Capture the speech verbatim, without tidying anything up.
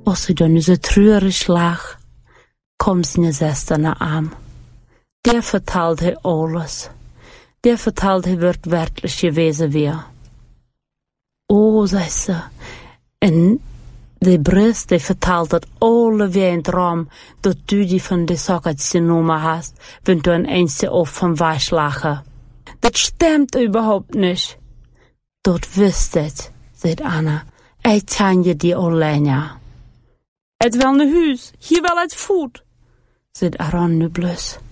Als hij dan nu zo treurig lag, kwam zijn zuster naar hem. Der vertelde hij alles. Der vertelde hij wat werkelijk geweest weer. Oh, zei ze. En de brist, die vertelt dat alle weer een droom, dat du die van de zaken genomen hast, wenn du een eindje op van wegslagen. Dat stemmt überhaupt niet. Dat wist het, zei Anna. Ik kan je die alleen, Het wel een huis, hier wel het voet, zei Aaron nu blus.